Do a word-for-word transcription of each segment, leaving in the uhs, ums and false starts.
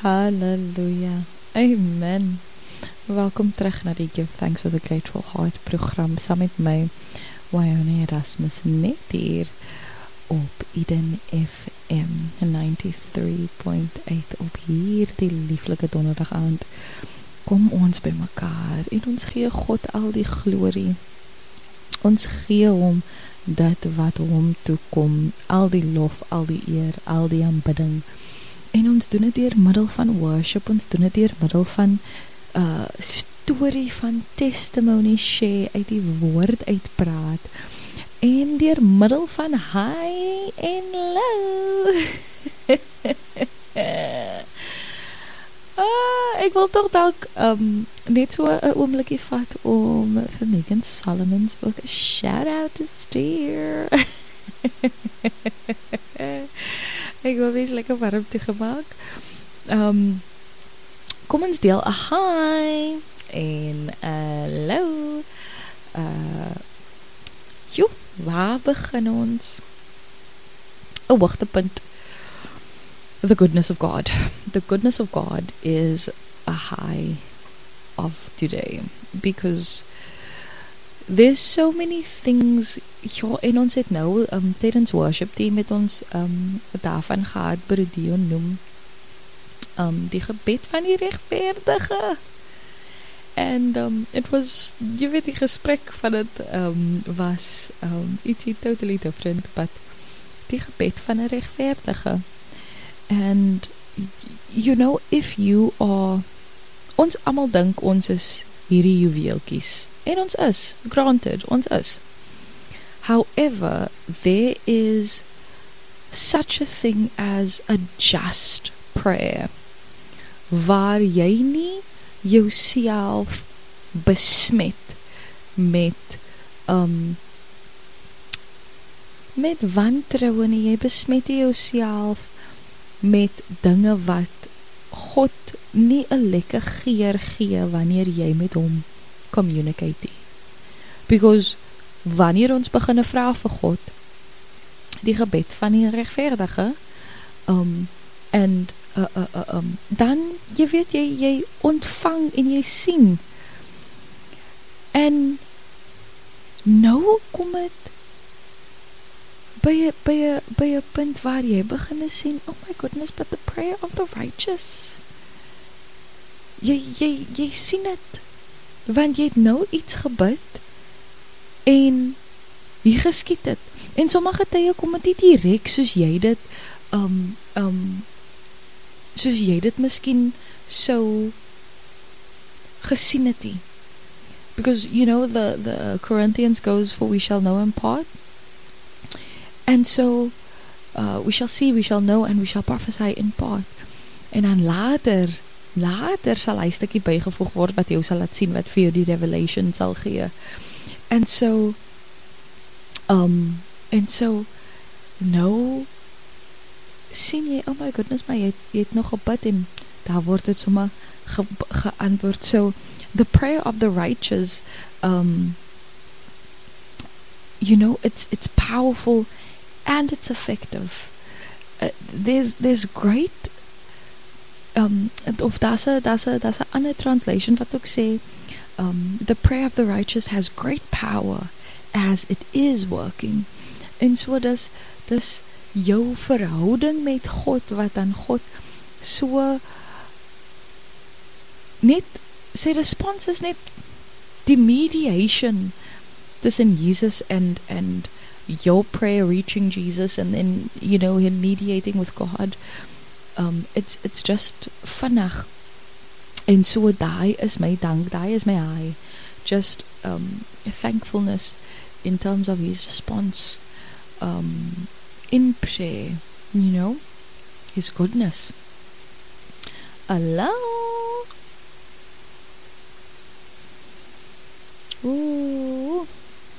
Hallelujah. Amen. Welkom terug na die Give Thanks with a Grateful Heart program saam met my, Wyone Erasmus, net hier op Eden F M ninety-three point eight op hierdie lieflike donderdag aand. Kom ons by mekaar en ons gee God al die glorie. Ons gee hom dit wat hom toekom, al die lof, al die eer, al die aanbidding. En ons doen dit deur middel van worship, ons doen dit deur middel van uh, storie, van testimony share, uit die woord uitpraat, en deur middel van high en low. ah, ek wil toch dalk um, net so een oomlikkie vat om vir Megan Solomon's ook een shout out te stuur. Ek wil wees lekker warm toegemaak. Um, kom ons deel a hi en a low. Uh, joe, waar begin ons? Een hoogtepunt. The goodness of God. The goodness of God is a high of today. Because there's so many things, ja, en ons het nou, um, tydens worship team met ons um, daarvan gehad, Brudion noem, um, die gebed van die rechtvaardige. En um, it was, jy weet, die gesprek van het um, was um, ietsie totally different, but die gebed van die rechtvaardige. And, you know, if you are, ons allemaal dink ons is hierdie juweelkies. En ons is, granted, ons is. However, there is such a thing as a just prayer, waar jy nie jouself besmet met um, met wantrouwe nie, jy besmet jouself met dinge wat God nie 'n lekker geur gee wanneer jy met hom communicate. Because wanneer ons begin vra vir God, die gebed van die rechtvaardige, um, and uh, uh, uh, um, dan, jy weet, jy, jy ontvang en jy sien. En nou kom het by by by 'n punt waar jy begin sien, oh my goodness, but the prayer of the righteous. Jy jy jy sien dit. Want jy het nou iets gebid en jy geskiet het. En sommige tye kom het nie direct soos jy dit um, um, soos jy dit miskien so gesien het nie. Because, you know, the, the Corinthians goes for we shall know in part. And so, uh, we shall see, we shall know, and we shall prophesy in part. En dan later, later sal hy stukkie bygevoeg word, wat jou sal laat sien, wat vir jou die revelation sal gee. And so, um, and so, nou, sien jy, oh my goodness, maar jy, jy het nog gebid, en daar word het sommer ge, geantwoord. So, the prayer of the righteous, um, you know, it's, it's powerful, and it's effective. Uh, there's, there's great, um, of daar's a, daar's a, daar's a ander translation wat ook sê, um, the prayer of the righteous has great power as it is working. En so dis, dis jou verhouding met God, wat aan God so, net, sy response is net die mediation tussen Jesus and, and your prayer reaching Jesus, and then, you know, him mediating with God. Um, it's, it's just vinnig. En so, daai is my dank, daai is my high. Just, um, thankfulness in terms of his response, um, in prayer, you know, his goodness. Allah. Ooh.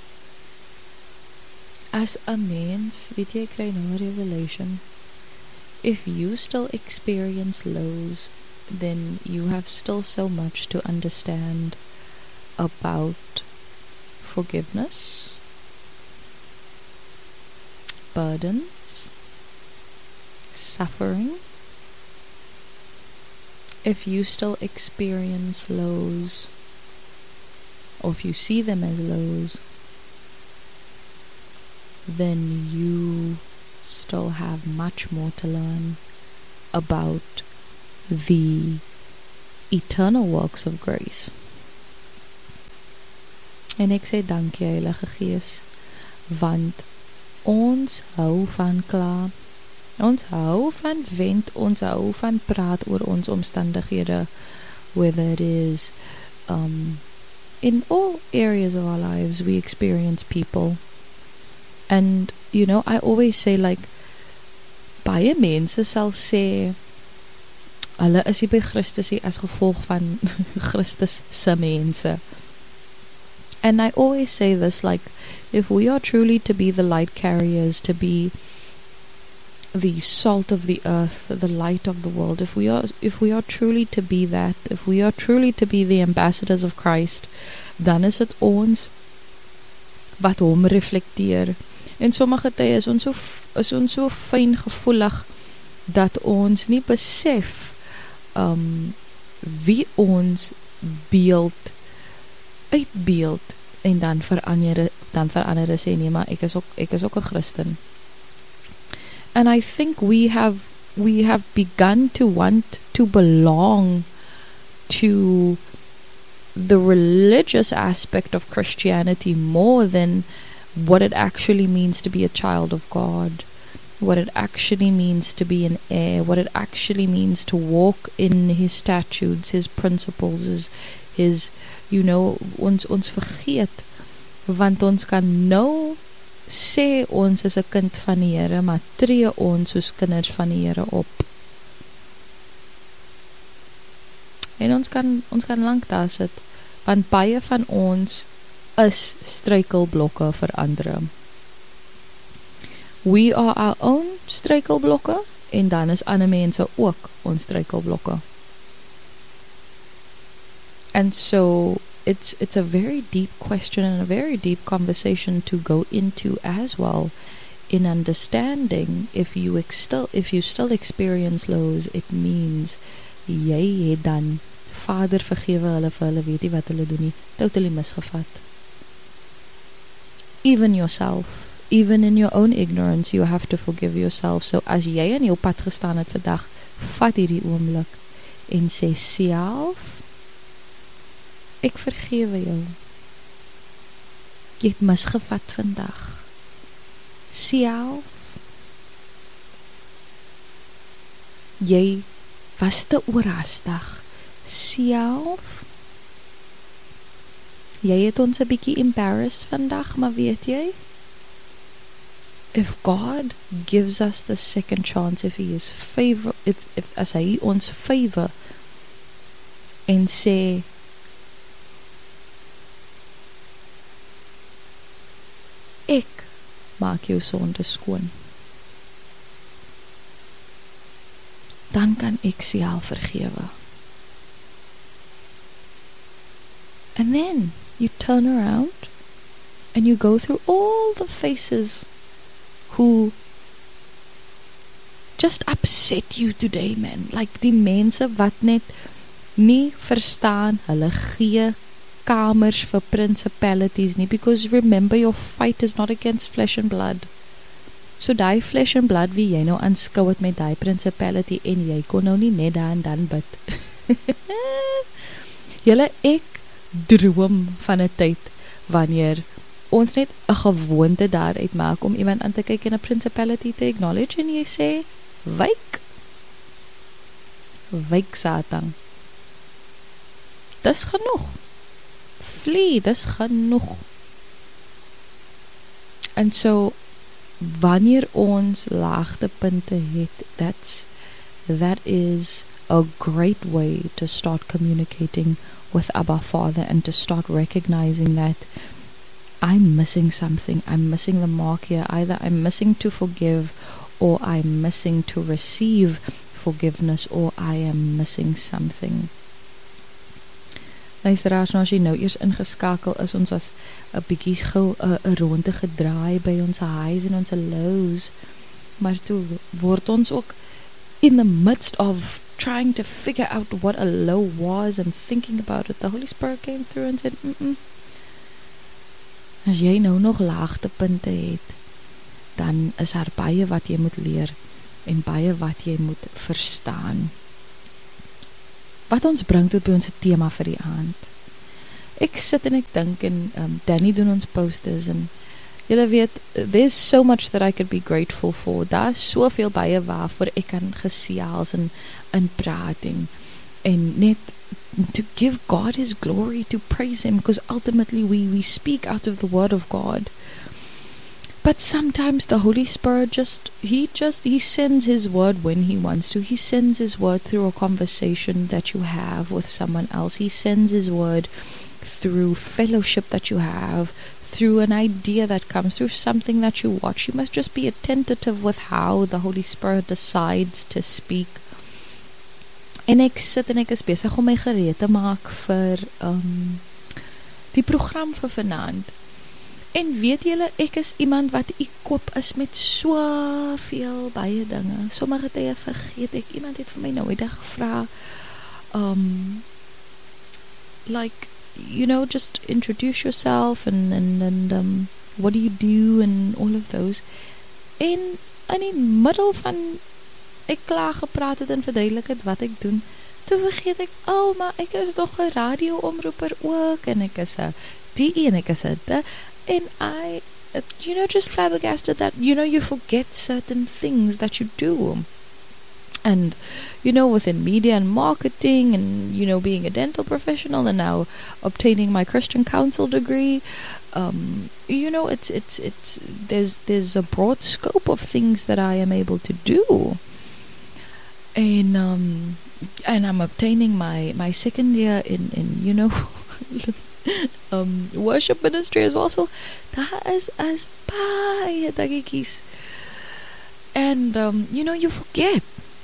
As a mens, weet jy, kry nou revelation. If you still experience lows, then you have still so much to understand about forgiveness, burdens, suffering, if you still experience lows, or if you see them as lows, then you still have much more to learn about the eternal works of grace. En ek sê dankie Heilige Gees, want ons hou van kla, ons hou van vent, ons hou van praat oor ons omstandighede, whether it is um, in all areas of our lives we experience people. And you know, I always say, like, baie mense sal sê hulle is nie by Christus nie as gevolg van Christus se mense. And I always say this, like, if we are truly to be the light carriers, to be the salt of the earth, the light of the world, if we are if we are truly to be that, if we are truly to be the ambassadors of Christ, dan is dit ons wat hom reflekteer. En sommige tye is ons so is ons so fyn gevoelig dat ons nie besef um, wie ons beeld uitbeeld, en dan verander dan verander sê nee, maar ek is ook ek is ook 'n Christen. And I think we have we have begun to want to belong to the religious aspect of Christianity more than what it actually means to be a child of God, what it actually means to be an heir, what it actually means to walk in His statutes, His principles, His, his you know, ons, ons vergeet, want ons kan nou sê ons is 'n kind van die Here, maar tree ons soos kinders van die Here op. En ons kan, ons kan lank daar sit, want baie van ons is struikelblokke vir ander. We are our own struikelblokke, en dan is ander mense ook ons struikelblokke. And so it's it's a very deep question and a very deep conversation to go into as well, in understanding if you ex still if you still experience lows, it means jy het dan Vader vergewe hulle vir hulle weet nie wat hulle doen nie, totally misgevat. Even yourself, even in your own ignorance, you have to forgive yourself. So as jy in jou pad gestaan het vandag, vat hierdie oomblik en sê self, ek vergewe jou. Jy het misgevat vandag. Self, jy was te oorhaastig. Self, jy het ons 'n bietjie embarrassed vandag, maar weet jy, if God gives us the second chance, if He is favor, if, if as hy ons favor en sê, ek maak jou sonde skoon, dan kan ek self vergewe. And then you turn around and you go through all the faces who just upset you today, man. Like die mense wat net nie verstaan, hulle gee kamers vir principalities nie, because remember, your fight is not against flesh and blood. So die flesh and blood wie jy nou aanskou het met die principality, en jy kon nou nie net daar en dan bid. Julle, ek droom van 'n tyd wanneer ons net 'n gewoonte daaruit maak om iemand aan te kyk en 'n principality te acknowledge, en jy sê, wyk, wyk Satan. Dis genoeg. Flee, dis genoeg. En so, wanneer ons laagtepunte het, that's, that is a great way to start communicating with Abba Father, and to start recognizing that I'm missing something, I'm missing the mark here, either I'm missing to forgive, or I'm missing to receive forgiveness, or I am missing something. Luisteraars, nou as jy nou eers ingeskakel is, ons was 'n bietjie gou 'n ronde gedraai by ons highs en ons lows, maar toe word ons ook in the midst of trying to figure out what a low was and thinking about it, the Holy Spirit came through and said, mm-mm. As jy nou nog laagtepunte het, dan is daar baie wat jy moet leer en baie wat jy moet verstaan. Wat ons bring tot by ons thema vir die aand. Ek sit en ek dink en um, Danny doen ons posters en julle weet, there's so much that I could be grateful for. Daar is soveel baie waarvoor ek kan gesels en, en praat en, en net to give God His glory, to praise Him, because ultimately we, we speak out of the Word of God. But sometimes the Holy Spirit just, He just, He sends His Word when He wants to. He sends His Word through a conversation that you have with someone else. He sends His Word through fellowship that you have, through an idea that comes, through something that you watch. You must just be attentive with how the Holy Spirit decides to speak. En ek sit en ek is besig om my gereed te maak vir um, die program vir vanaand. En weet julle, ek is iemand wat equip is met soveel baie dinge. Sommige tye vergeet ek. Iemand het vir my nou eendag gevra, um, like, you know, just introduce yourself and, and, and um, what do you do and all of those. En in die middel van ek klaar gepraat het en verduidelik het wat ek doen, toe vergeet ek, oh, maar ek is nog een radio-omroeper ook, en ek is a die en ek is a die, en I, you know, just flabbergasted that, you know, you forget certain things that you do. And, you know, within media and marketing and, you know, being a dental professional and now obtaining my Christian Counsel degree, um, you know, it's, it's, it's, there's, there's a broad scope of things that I am able to do. And, um, and I'm obtaining my, my second year in, in, you know, um, worship ministry as well. So, that is as baie dingetjies. And, um, you know, you forget.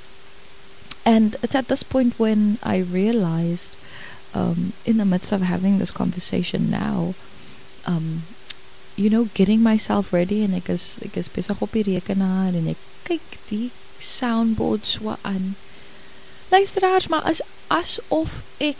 And it's at this point when I realized, um, in the midst of having this conversation now, um, you know, getting myself ready, en ek is, ek is besig op die rekenaar, en ek kyk die soundboard so aan. Luisteraars, maar as, asof ek,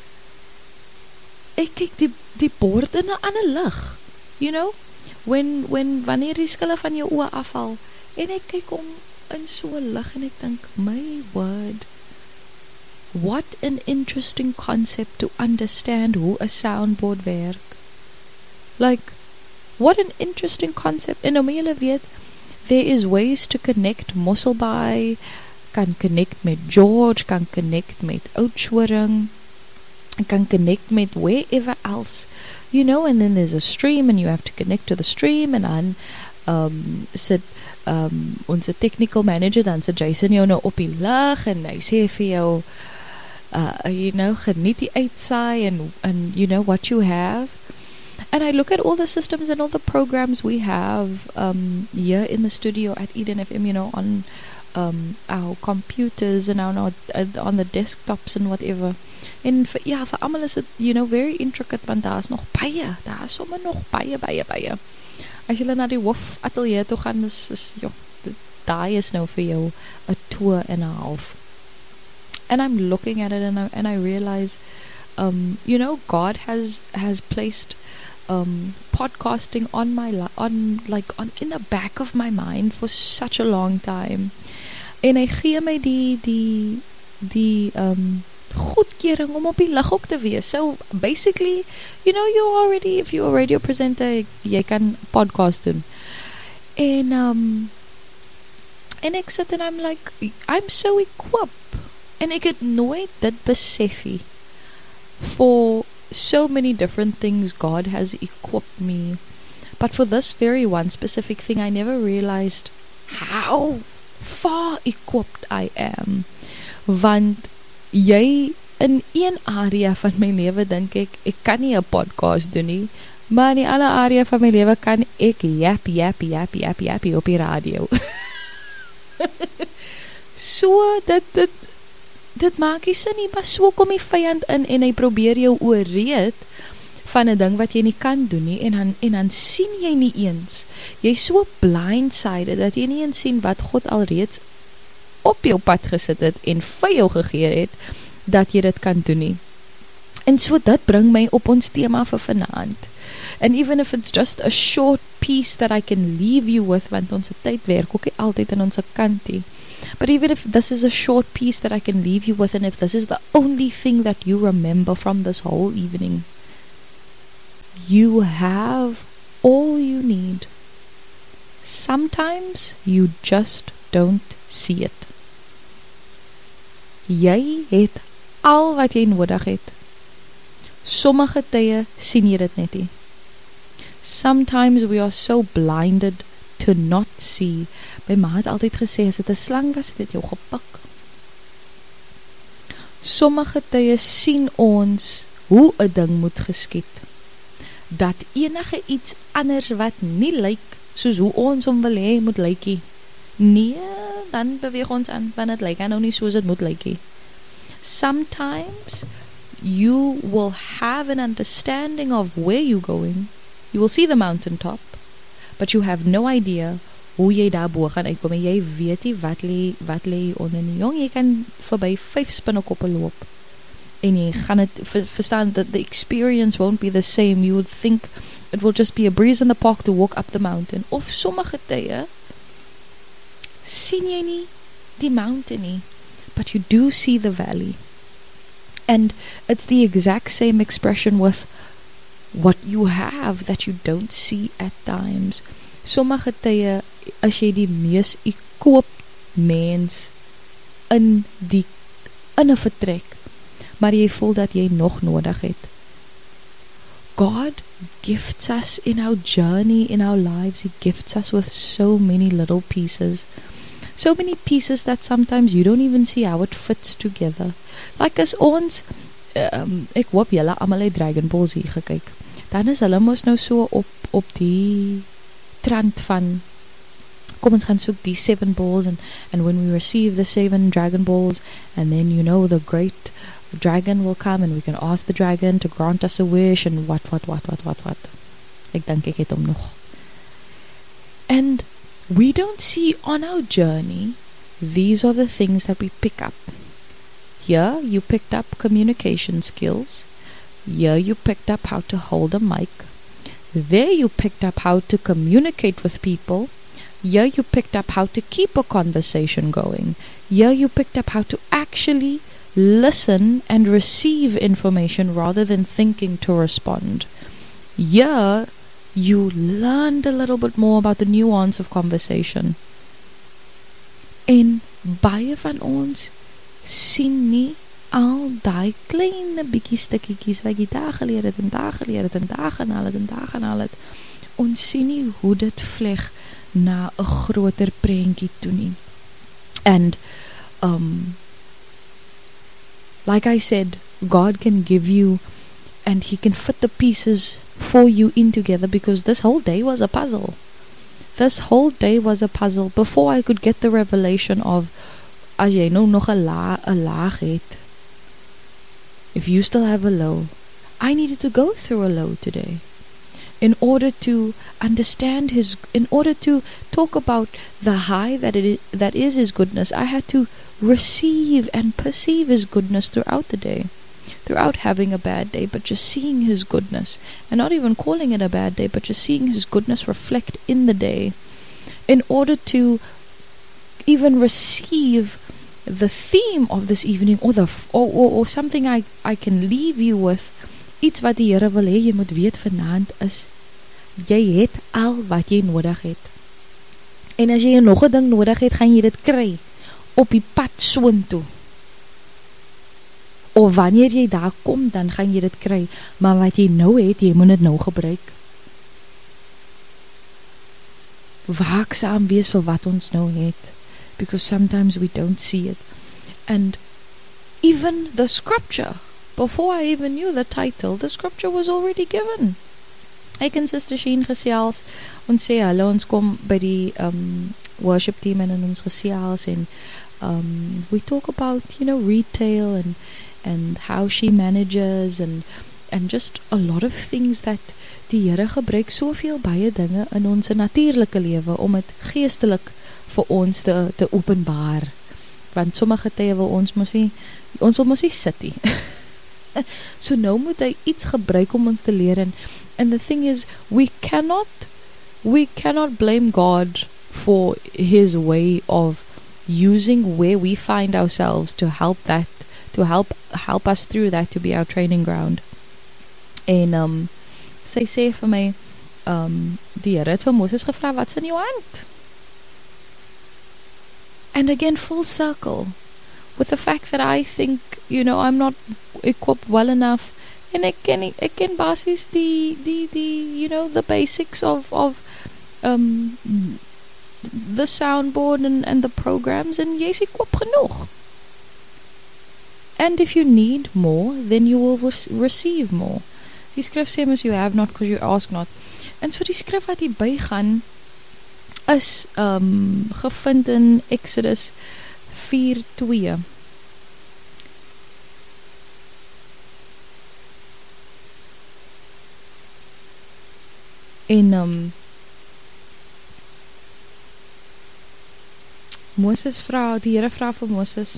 ek kyk die, die boord in 'n ander lig, you know, when, when, wanneer die skille van jou oë afval, en ek kyk om, in so lig en ek dink, my word, what an interesting concept to understand hoe a soundboard werk. Like, what an interesting concept. En om julle weet, there is ways to connect Mosselbaai, kan connect met George, kan connect met Oudtshoorn, kan connect met wherever else, you know, and then there's a stream and you have to connect to the stream en dan um, sit um, onze technical manager, dan sit Jason jou nou op die lig en hy sê vir jou, uh, you know, geniet die uitsaai and, and you know what you have. And I look at all the systems and all the programs we have um, here in the studio at Eden F M, you know, on um, our computers and our, uh, on the desktops and whatever. En vir, ja, vir allemaal is het, you know, very intricate, want daar is nog baie, daar is sommer nog baie, baie, baie. As jylle na die hoof atelier toe gaan, is, is jo, daai is nou vir jou a tour and a half. And I'm looking at it and I, and I realize, um, you know, God has, has placed um, podcasting on my, li- on, like, on, in the back of my mind for such a long time. En hy gee my die, die, die, um, goedkering om op die lig ook te wees. So, basically, you know, you already, if you're a radio presenter, jy kan podcast doen. En, um, en ek sit en I'm like, I'm so equipped. En ek het nooit dit besefie for so many different things God has equipped me. But for this very one specific thing, I never realized how far equipped I am. Want jy, in een area van my lewe dink ek, ek kan nie een podcast doen nie, maar in die ander area van my lewe kan ek jap, jap, jap, jap, jap op die radio. So, dit, dit, dit maak nie sin nie, maar so kom die vyand in en hy probeer jou oorreed van een ding wat jy nie kan doen nie, en dan, en dan sien jy nie eens, jy is so blindsided, dat jy nie eens sien wat God alreeds op jou pad gesit het en vir jou gegee het, dat jy dit kan doen nie. En so dit bring my op ons thema vir vanaand. And even if it's just a short piece that I can leave you with, want ons tyd werk ook nie altyd in ons kantie. But even if this is a short piece that I can leave you with, and if this is the only thing that you remember from this whole evening, you have all you need. Sometimes you just don't see it. Jy het al wat jy nodig het. Sommige tye sien jy dit net nie. Sometimes we are so blinded to not see. My ma het altyd gesê, as dit 'n slang was, het dit jou gepik. Sommige tye sien ons hoe 'n ding moet geskied. Dat enige iets anders wat nie lyk soos hoe ons hom wil hê moet lykie. Nee, dan beweeg ons aan, want het lyk nou nie soos het moet lykie. Sometimes you will have an understanding of where you're going. You will see the mountaintop, but you have no idea hoe jy daar bo gaan uitkom, en jy weet nie wat lê wat lê onder nie. Jong, jy kan verby vyf spinnekoppe loop, en jy gaan het ver, verstaan that the experience won't be the same. You would think it will just be a breeze in the park to walk up the mountain. Of sommige tye sien jy nie die mountain nie, but you do see the valley. And it's the exact same expression with what you have that you don't see at times. Sommige tye as jy die mees ekoop mens in die in 'n vertrek, maar jy voel dat jy nog nodig het. God gifts us in our journey, in our lives. He gifts us with so many little pieces. So many pieces that sometimes you don't even see how it fits together. Like as ons, um, ek hoop julle almal het Dragon Ball Z gekyk. Dan is hulle mos nou so op, op die trant van, kom ons gaan soek die seven balls, and, and when we receive the seven Dragon Balls, and then you know the great dragon will come, and we can ask the dragon to grant us a wish, and what, what, what, what, what, what. Ek dink ek het hom nog. And we don't see on our journey, these are the things that we pick up. Here, you picked up communication skills. Here, you picked up how to hold a mic. There, you picked up how to communicate with people. Here, you picked up how to keep a conversation going. Here, you picked up how to actually listen and receive information rather than thinking to respond. Here, you learned a little bit more about the nuance of conversation. En baie van ons sien nie al die kleine bietjie stukkies wat jy daar geleer het en daar geleer het en daar gaan haal het en daar gaan haal het. Ons sien nie hoe dit vleg na 'n groter prentjie toe nie. And um like I said, God can give you, and He can fit the pieces for you in together, because this whole day was a puzzle. This whole day was a puzzle. Before I could get the revelation of, as jy nou nog 'n la, 'n laag het, if you still have a low, I needed to go through a low today. In order to understand His, in order to talk about the high that it is, that is His goodness, I had to receive and perceive His goodness throughout the day, throughout having a bad day, but just seeing His goodness, and not even calling it a bad day, but just seeing His goodness reflect in the day, in order to even receive the theme of this evening, or the or, or, or something I, I can leave you with. Iets wat die Here wil hê jy moet weet vanaand is, jy het al wat jy nodig het. En as jy nog 'n ding nodig het, gaan jy dit kry op die pad soontoe. Of wanneer jy daar kom, dan gaan jy dit kry. Maar wat jy nou het, jy moet dit nou gebruik. Waaksaam wees vir wat ons nou het. Because sometimes we don't see it. And even the scripture, before I even knew the title, the scripture was already given. Ek en Sister Sheen gesels, ons sê hallo, ons kom by die um, worship team en ons gesels, en um, we talk about, you know, retail and and how she manages, and and just a lot of things that die Here gebruik soveel baie dinge in ons natuurlike lewe om dit geestelik vir ons te, te openbaar. Want sommige tye wil ons mos nie, ons wil mos nie sit nie. So nou moet hy iets gebruik om ons te leer, en, and the thing is, we cannot, we cannot blame God for his way of using where we find ourselves to help that, to help, help us through that, to be our training ground. En, um, sy sê vir my, um, die Here het vir Moses gevra, wat's in jou hand? And again, full circle, with the fact that I think, you know, I'm not equipped well enough, and ek ken, ek ken basis die, die, die, you know, the basics of, of, um, the soundboard and, and the programs, and jy is equipped genoeg. And if you need more, then you will re- receive more. Die skrif sê mos, you have not because you ask not. En so die skrif wat hier bygaan, is um, gevind in Exodus vier twee. En um, Moses vra, die Here vra vir Moses,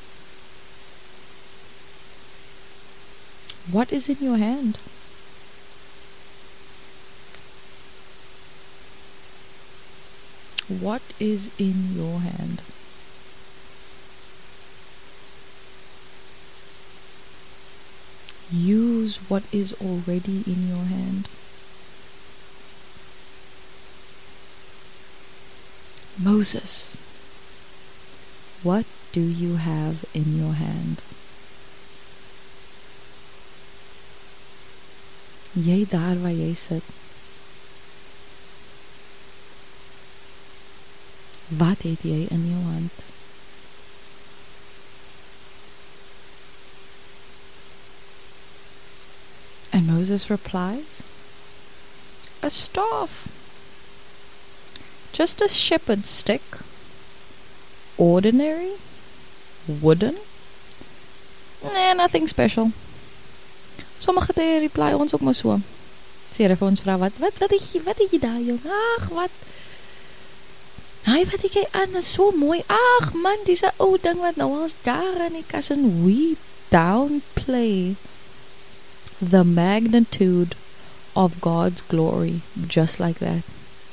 what is in your hand? What is in your hand? Use what is already in your hand. Moses, what do you have in your hand? Jy daar waar jy sit, wat het jy in jou hand? And Moses replies, a staff, just a shepherd's stick, ordinary, wooden, nah, nothing special. Sommige tye reply ons ook maar so. Sê Here vir ons vra, wat, wat, wat het jy, wat het jy daar, jong? Ag, wat? Hy, wat het jy aan, is so mooi. Ag, man, dis 'n ou ding wat nou al daar in die kas, en we downplay the magnitude of God's glory, just like that.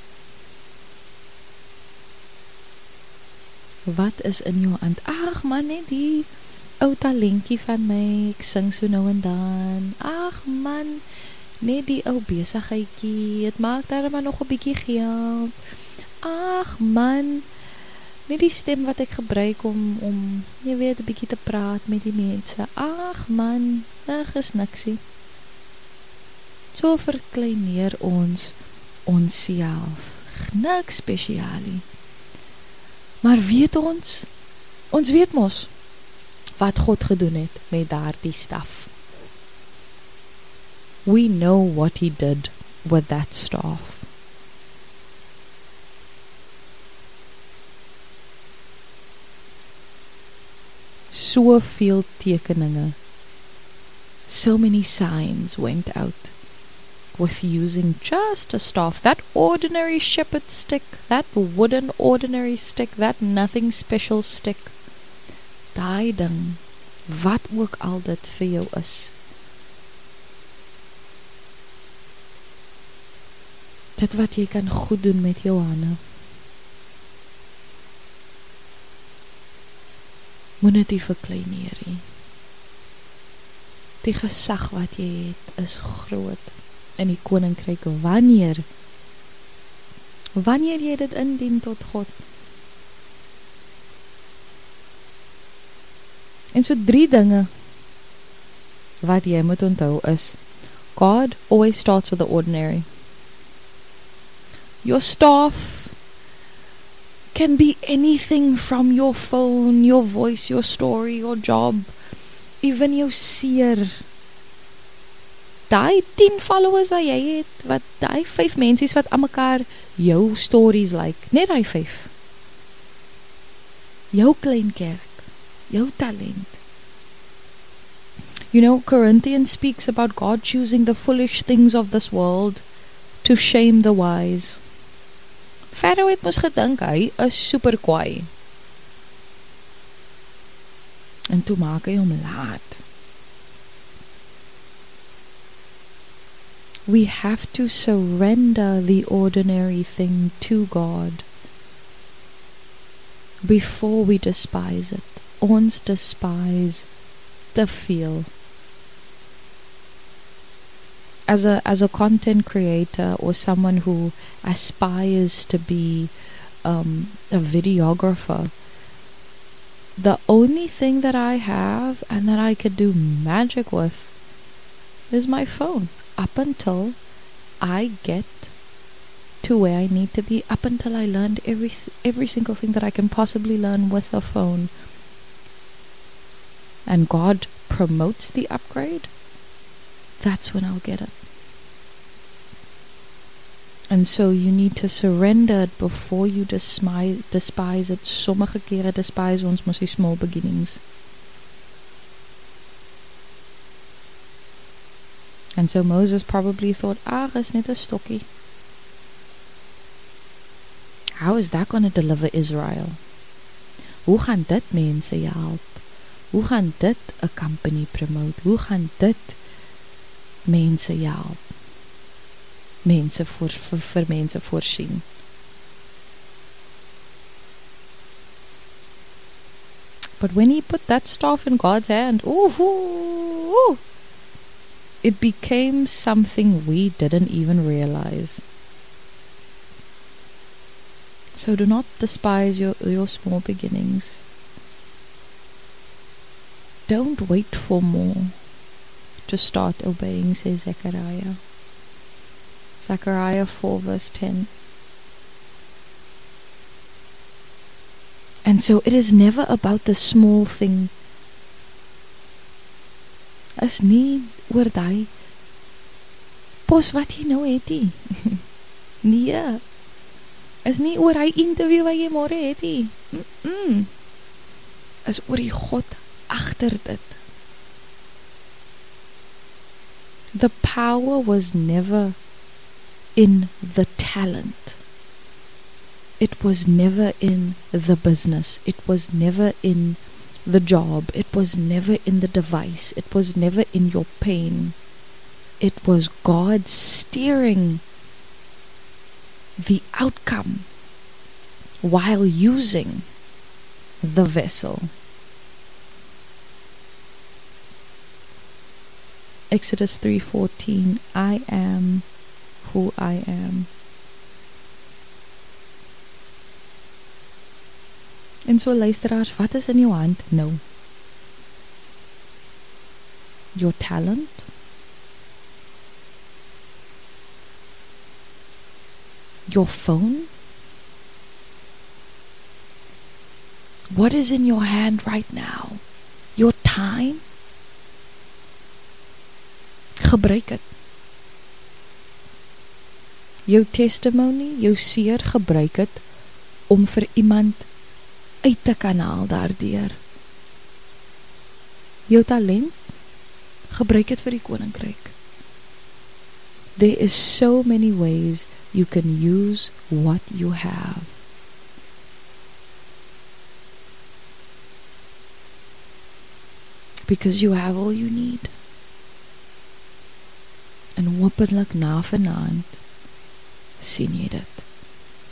Wat is in jou hand? Ag, man, net die ou talentjie van my, ek sing so nou en dan. Ag man, net die ou besigheidjie, het maak daar maar nog 'n bietjie geld. Ag man, net die stem wat ek gebruik om, om jy weet, 'n bietjie te praat met die mense. Ag man, ag is niksie. So verkleineer ons onsself. Niks spesialie. Maar weet ons, ons weet mos, wat God gedoen het met daardie staf. We know what he did with that staff. Soveel tekeninge, so many signs went out with using just a staff, that ordinary shepherd's stick, that wooden ordinary stick, that nothing special stick. Daai ding, wat ook al dit vir jou is. Dit wat jy kan goed doen met jou hande. Moet dit nie verkleineer nie. Die gesag wat jy het is groot in die koninkryk wanneer wanneer jy dit indien tot God. En so drie dinge wat jy moet onthou is, God always starts with the ordinary. Your staff can be anything from your phone, your voice, your story, your job, even jou seer. Daai tien followers wat jy het, wat daai vyf mensies wat aan mekaar jou stories like, net daai vyf. Jou klein kerk, jou talent. You know, Corinthians speaks about God choosing the foolish things of this world to shame the wise. Pharaoh het mos gedink, hy is super kwaai. En toe maak hy hom laat. We have to surrender the ordinary thing to God before we despise it. Ons despise te veel. As a as a content creator or someone who aspires to be um, a videographer, the only thing that I have and that I could do magic with is my phone. Up until I get to where I need to be, up until I learned every every single thing that I can possibly learn with a phone, and God promotes the upgrade, that's when I'll get it. And so you need to surrender it before you despise, despise it. Sommige kere despise ons mos die small beginnings. And so Moses probably thought, ah, is net 'n stokkie. How is that going to deliver Israel? Hoe gaan dit mense help? Hoe gaan dit 'n company promote? Hoe gaan dit mense help? Mense voor, vir, vir mense voorsien. But when he put that staff in God's hand, ooh, ooh, ooh, it became something we didn't even realize. So do not despise your, your small beginnings. Don't wait for more to start obeying, says Zechariah. Zechariah four verse ten. And so it is never about the small thing. Is nie oor die pos wat jy nou het nie. Nee. Is nie oor hy interview wat jy môre het nie. Mm-mm. Is oor die God agter dit. The power was never in the talent. It was never in the business. It was never in the job. It was never in the device. It was never in your pain. It was God steering the outcome while using the vessel. Exodus three fourteen, I am who I am. En so luisteraars, wat is in jou hand nou? Your talent? Your phone? What is in your hand right now? Your time? Gebruik het. Jou testimony, jou seer, gebruik het om vir iemand uit te kan haal daardeur. Jou talent, gebruik het vir die koninkryk. There is so many ways you can use what you have. Because you have all you need. En hopelik na vanaand sien jy dit.